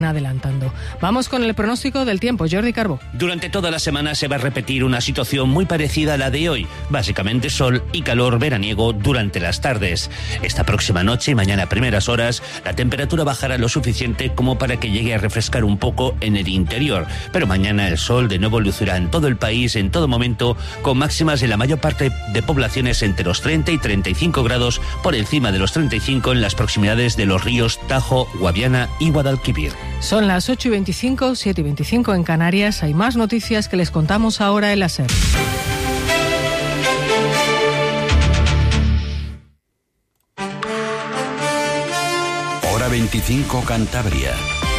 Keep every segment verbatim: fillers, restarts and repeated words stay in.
adelantando. Vamos con el pronóstico del tiempo. Jordi Carbo. Durante toda la semana se va a repetir una situación muy parecida a la de hoy. Básicamente sol y calor veraniego durante las tardes. Esta próxima noche y mañana a primeras horas la temperatura bajará lo suficiente como para que llegue a refrescar un poco en el interior. Pero mañana el sol de nuevo lucirá en todo el país en todo momento, con máximas en la mayor parte de poblaciones entre los treinta y treinta y cinco grados, por encima de los treinta y cinco en las proximidades de los ríos Tajo, Guadiana y Guadalquivir. Son las ocho y veinticinco, siete y veinticinco en Canarias. Hay más noticias que les contamos ahora en la SER. Hora veinticinco Cantabria.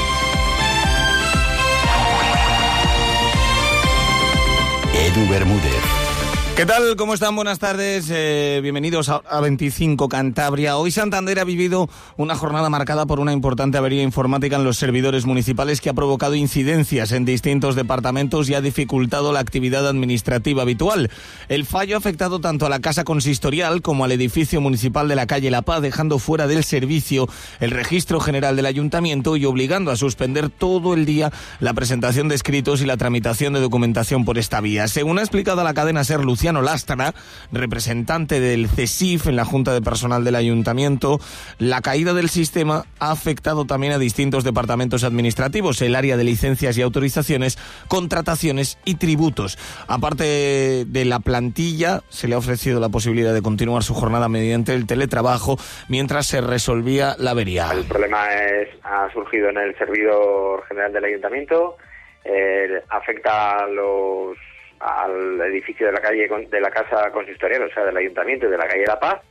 Edu Bermúdez. ¿Qué tal? ¿Cómo están? Buenas tardes. Eh, bienvenidos a, a veinticinco Cantabria. Hoy Santander ha vivido una jornada marcada por una importante avería informática en los servidores municipales que ha provocado incidencias en distintos departamentos y ha dificultado la actividad administrativa habitual. El fallo ha afectado tanto a la casa consistorial como al edificio municipal de la calle La Paz, dejando fuera del servicio el registro general del ayuntamiento y obligando a suspender todo el día la presentación de escritos y la tramitación de documentación por esta vía. Según ha explicado a la cadena SER Luciano Lastra, representante del CESIF en la Junta de Personal del Ayuntamiento, la caída del sistema ha afectado también a distintos departamentos administrativos, el área de licencias y autorizaciones, contrataciones y tributos. Aparte de la plantilla, se le ha ofrecido la posibilidad de continuar su jornada mediante el teletrabajo mientras se resolvía la avería. El problema es, ha surgido en el servidor general del Ayuntamiento, eh, afecta a los al edificio de la calle de la casa consistorial, o sea, del ayuntamiento y de la calle La Paz,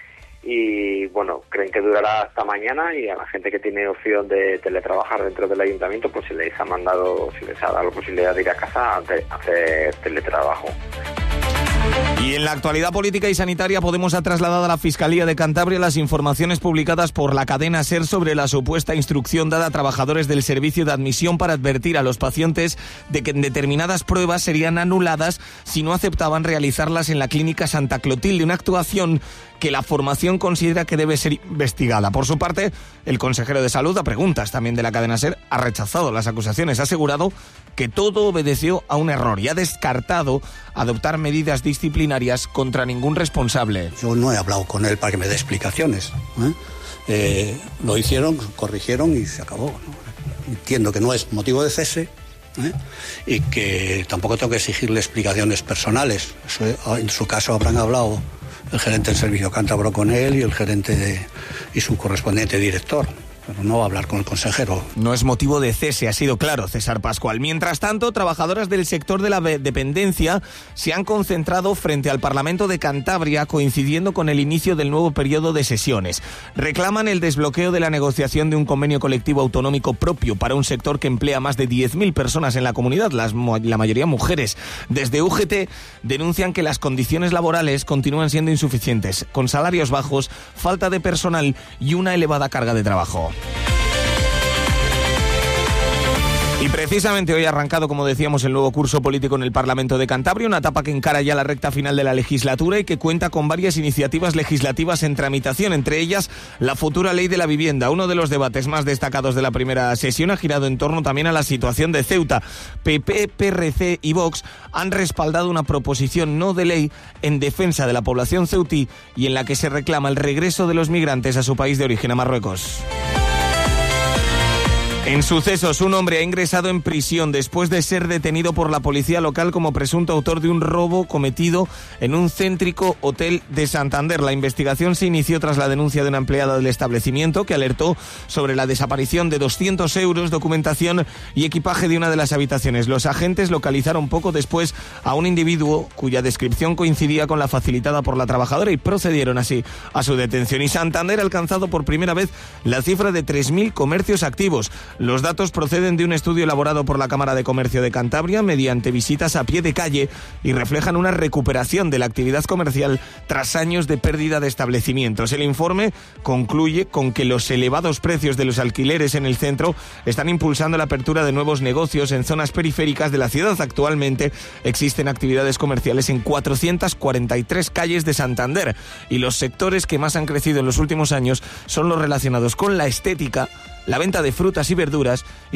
y bueno, creen que durará hasta mañana, y a la gente que tiene opción de teletrabajar dentro del ayuntamiento, pues se les ha mandado, se les ha dado la posibilidad de ir a casa a hacer teletrabajo. Y en la actualidad política y sanitaria, Podemos ha trasladado a la Fiscalía de Cantabria las informaciones publicadas por la cadena SER sobre la supuesta instrucción dada a trabajadores del servicio de admisión para advertir a los pacientes de que determinadas pruebas serían anuladas si no aceptaban realizarlas en la clínica Santa Clotilde, una actuación que la formación considera que debe ser investigada. Por su parte, el consejero de Salud, a preguntas también de la cadena SER, ha rechazado las acusaciones, ha asegurado que todo obedeció a un error y ha descartado adoptar medidas disciplinarias contra ningún responsable. Yo no he hablado con él para que me dé explicaciones. ¿eh? Eh, lo hicieron, corrigieron y se acabó, ¿no? Entiendo que no es motivo de cese, ¿eh? y que tampoco tengo que exigirle explicaciones personales. Eso, en su caso habrán hablado el gerente del servicio cántabro con él y el gerente de, y su correspondiente director. Pero no va a hablar con el consejero. No es motivo de cese, ha sido claro César Pascual. Mientras tanto, trabajadoras del sector de la dependencia se han concentrado frente al Parlamento de Cantabria, coincidiendo con el inicio del nuevo periodo de sesiones. Reclaman el desbloqueo de la negociación de un convenio colectivo autonómico propio para un sector que emplea más de diez mil personas en la comunidad, las, la mayoría mujeres. Desde U G T denuncian que las condiciones laborales continúan siendo insuficientes, con salarios bajos, falta de personal y una elevada carga de trabajo. Y precisamente hoy ha arrancado, como decíamos, el nuevo curso político en el Parlamento de Cantabria, una etapa que encara ya la recta final de la legislatura y que cuenta con varias iniciativas legislativas en tramitación, entre ellas la futura ley de la vivienda. Uno de los debates más destacados de la primera sesión ha girado en torno también a la situación de Ceuta. P P, P R C y Vox han respaldado una proposición no de ley en defensa de la población ceutí y en la que se reclama el regreso de los migrantes a su país de origen, a Marruecos. En sucesos, un hombre ha ingresado en prisión después de ser detenido por la policía local como presunto autor de un robo cometido en un céntrico hotel de Santander. La investigación se inició tras la denuncia de una empleada del establecimiento que alertó sobre la desaparición de doscientos euros, documentación y equipaje de una de las habitaciones. Los agentes localizaron poco después a un individuo cuya descripción coincidía con la facilitada por la trabajadora y procedieron así a su detención. Y Santander ha alcanzado por primera vez la cifra de tres mil comercios activos. Los datos proceden de un estudio elaborado por la Cámara de Comercio de Cantabria mediante visitas a pie de calle y reflejan una recuperación de la actividad comercial tras años de pérdida de establecimientos. El informe concluye con que los elevados precios de los alquileres en el centro están impulsando la apertura de nuevos negocios en zonas periféricas de la ciudad. Actualmente existen actividades comerciales en cuatrocientas cuarenta y tres calles de Santander y los sectores que más han crecido en los últimos años son los relacionados con la estética la venta de frutas y verduras